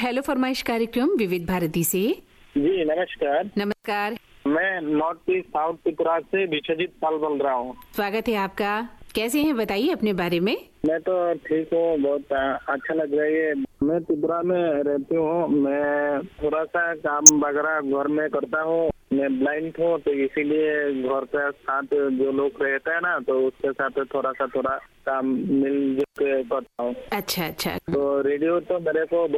Hello फरमाइश कार्यक्रम विविध भारती से। जी नमस्कार। नमस्कार। मैं नॉर्थ ईस्ट साउथ त्रिपुरा से विश्वजीत पाल बोल रहा हूँ। स्वागत है आपका। कैसे हैं बताइए अपने बारे में। मैं तो ठीक हूँ, बहुत अच्छा लग रहा है। मैं त्रिपुरा में रहती हूँ। मैं थोड़ा सा काम वगैरह घर में करता हूँ। मैं ब्लाइंड हूँ तो इसीलिए घर के साथ जो लोग रहते हैं ना, तो उसके साथ थोड़ा काम मिलजुल के करता हूँ। अच्छा। तो रेडियो तो मेरे को